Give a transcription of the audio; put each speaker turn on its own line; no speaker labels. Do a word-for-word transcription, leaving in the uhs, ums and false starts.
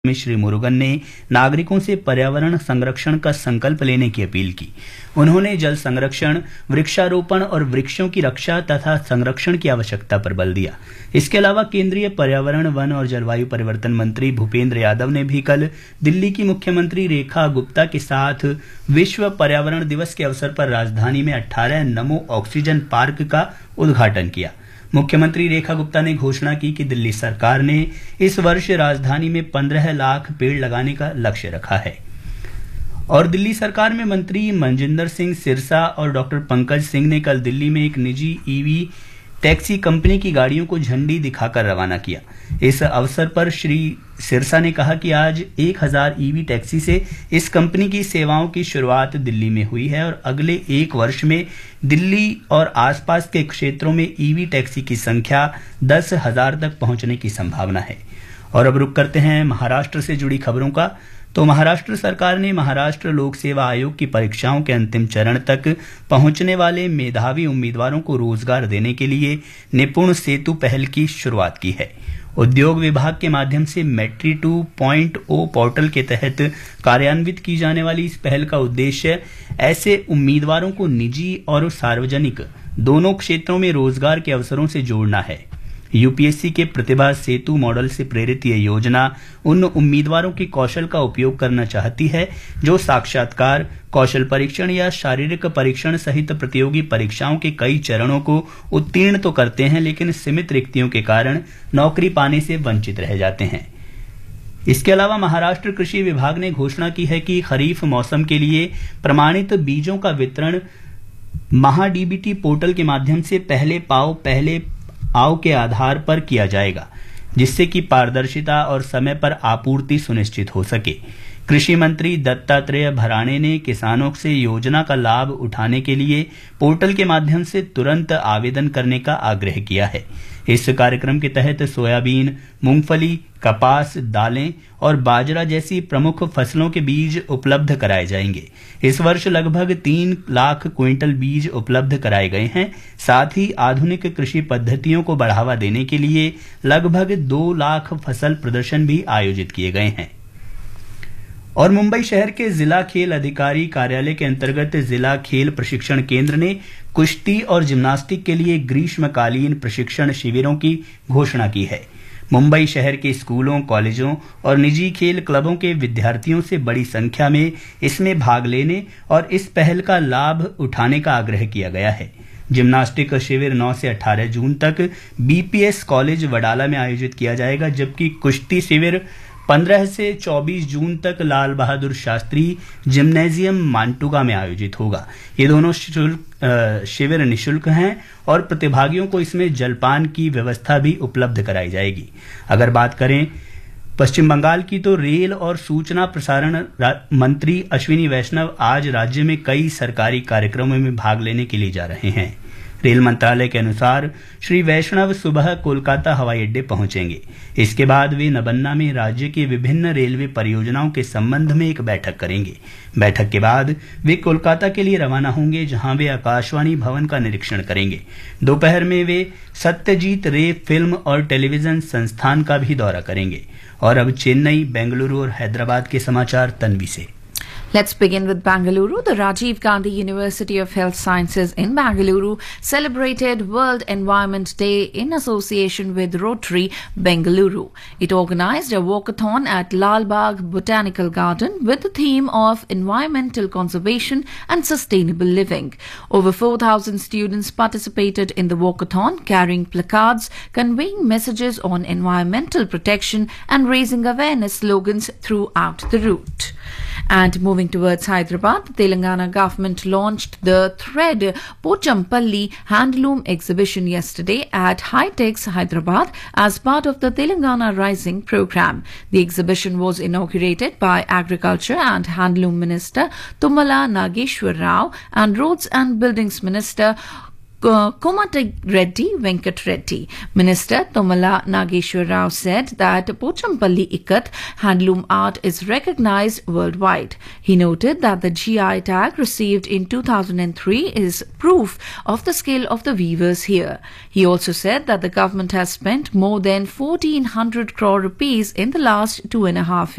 में श्री मुरुगन ने नागरिकों से पर्यावरण संरक्षण का संकल्प लेने की अपील की। उन्होंने जल संरक्षण, वृक्षारोपण और वृक्षों की रक्षा तथा संरक्षण की आवश्यकता पर बल दिया। इसके अलावा केंद्रीय पर्यावरण, वन और जलवायु परिवर्तन मंत्री भूपेंद्र यादव ने भी कल दिल्ली की मुख्यमंत्री रेखा गुप्ता के साथ विश्व पर्यावरण दिवस के अवसर पर राजधानी में अठारह नमो ऑक्सीजन पार्क का उद्घाटन किया। मुख्यमंत्री रेखा गुप्ता ने घोषणा की कि दिल्ली सरकार ने इस वर्ष राजधानी में पंद्रह लाख पेड़ लगाने का लक्ष्य रखा है। और दिल्ली सरकार में मंत्री मनजिंदर सिंह सिरसा और डॉक्टर पंकज सिंह ने कल दिल्ली में एक निजी ईवी टैक्सी कंपनी की गाड़ियों को झंडी दिखाकर रवाना किया। इस अवसर पर श्री सिरसा ने कहा कि आज एक हज़ार ईवी टैक्सी से इस कंपनी की सेवाओं की शुरुआत दिल्ली में हुई है और अगले एक वर्ष में दिल्ली और आसपास के क्षेत्रों में ईवी टैक्सी की संख्या दस हजार तक पहुंचने की संभावना है। और अब रुक करते हैं महाराष्ट्र से जुड़ी खबरों का। तो महाराष्ट्र सरकार ने महाराष्ट्र लोक सेवा आयोग की परीक्षाओं के अंतिम चरण तक पहुंचने वाले मेधावी उम्मीदवारों को रोजगार देने के लिए निपुण सेतु पहल की शुरुआत की है। उद्योग विभाग के माध्यम से मैट्री टू पॉइंट ओ पोर्टल के तहत कार्यान्वित की जाने वाली इस पहल का उद्देश्य ऐसे उम्मीदवारों को निजी और सार्वजनिक दोनों क्षेत्रों में रोजगार के अवसरों से जोड़ना है। यूपीएससी के प्रतिभा सेतु मॉडल से प्रेरित यह योजना उन उम्मीदवारों के कौशल का उपयोग करना चाहती है जो साक्षात्कार, कौशल परीक्षण या शारीरिक परीक्षण सहित प्रतियोगी परीक्षाओं के कई चरणों को उत्तीर्ण तो करते हैं लेकिन सीमित रिक्तियों के कारण नौकरी पाने से वंचित रह जाते हैं। इसके अलावा महाराष्ट्र कृषि विभाग ने घोषणा की है कि खरीफ मौसम के लिए प्रमाणित बीजों का वितरण महाडीबीटी पोर्टल के माध्यम से पहले पाओ पहले आओ के आधार पर किया जाएगा, जिससे कि पारदर्शिता और समय पर आपूर्ति सुनिश्चित हो सके। कृषि मंत्री दत्तात्रेय भराणे ने किसानों से योजना का लाभ उठाने के लिए पोर्टल के माध्यम से तुरंत आवेदन करने का आग्रह किया है। इस कार्यक्रम के तहत सोयाबीन, मूंगफली, कपास, दालें और बाजरा जैसी प्रमुख फसलों के बीज उपलब्ध कराए जाएंगे। इस वर्ष लगभग तीन लाख क्विंटल बीज उपलब्ध कराए गए हैं। साथ ही आधुनिक कृषि पद्धतियों को बढ़ावा देने के लिए लगभग दो लाख फसल प्रदर्शन भी आयोजित किए गए हैं। और मुंबई शहर के जिला खेल अधिकारी कार्यालय के अंतर्गत जिला खेल प्रशिक्षण केंद्र ने कुश्ती और जिम्नास्टिक के लिए ग्रीष्मकालीन प्रशिक्षण शिविरों की घोषणा की है। मुंबई शहर के स्कूलों, कॉलेजों और निजी खेल क्लबों के विद्यार्थियों से बड़ी संख्या में इसमें भाग लेने और इस पहल का लाभ उठाने का आग्रह किया गया है। जिम्नास्टिक शिविर नौ से अठारह जून तक बीपीएस कॉलेज वडाला में आयोजित किया जाएगा, जबकि कुश्ती शिविर पंद्रह से चौबीस जून तक लाल बहादुर शास्त्री जिम्नेजियम मांटुगा में आयोजित होगा। ये दोनों शिविर निःशुल्क हैं और प्रतिभागियों को इसमें जलपान की व्यवस्था भी उपलब्ध कराई जाएगी। अगर बात करें पश्चिम बंगाल की, तो रेल और सूचना प्रसारण मंत्री अश्विनी वैष्णव आज राज्य में कई सरकारी कार्यक्रमों में भाग लेने के लिए जा रहे हैं। रेल मंत्रालय के अनुसार श्री वैष्णव सुबह कोलकाता हवाई अड्डे पहुंचेंगे। इसके बाद वे नबन्ना में राज्य की विभिन्न रेलवे परियोजनाओं के संबंध में एक बैठक करेंगे। बैठक के बाद वे कोलकाता के लिए रवाना होंगे, जहां वे आकाशवाणी भवन का निरीक्षण करेंगे। दोपहर में वे सत्यजीत रे फिल्म और टेलीविजन संस्थान का भी दौरा करेंगे। और अब चेन्नई, बेंगलुरु और हैदराबाद के समाचार तन्वी से।
Let's begin with Bengaluru. The Rajiv Gandhi University of Health Sciences in Bengaluru celebrated World Environment Day in association with Rotary Bengaluru. It organized a walkathon at Lal Bagh Botanical Garden with the theme of environmental conservation and sustainable living. Over four thousand students participated in the walkathon, carrying placards conveying messages on environmental protection and raising awareness slogans throughout the route. And moving towards Hyderabad, the Telangana government launched the Thread Pochampalli Handloom exhibition yesterday at Hightex Hyderabad as part of the Telangana Rising program. The exhibition was inaugurated by Agriculture and Handloom Minister Tummala Nageshwar Rao and Roads and Buildings Minister Komati Reddy Venkat Reddy. Minister Tomala Nageshwar Rao said that Pochampalli Ikat handloom art is recognized worldwide. He noted that the G I tag received in two thousand three is proof of the skill of the weavers here. He also said that the government has spent more than fourteen hundred crore rupees in the last two and a half